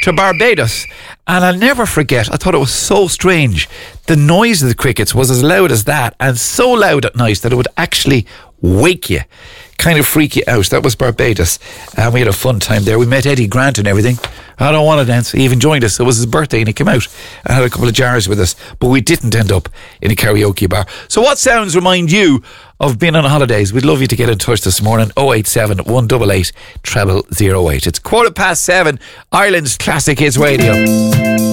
to Barbados, and I'll never forget, I thought it was so strange. The noise of the crickets was as loud as that, and so loud at night that it would actually wake you, kind of freak you out. That was Barbados, and we had a fun time there. We met Eddie Grant and everything. I don't want to dance. He even joined us. It was his birthday and he came out and had a couple of jars with us, but we didn't end up in a karaoke bar. So what sounds remind you of being on holidays? We'd love you to get in touch this morning. 087 188 0008. It's 7:15, Ireland's Classic Hits Radio.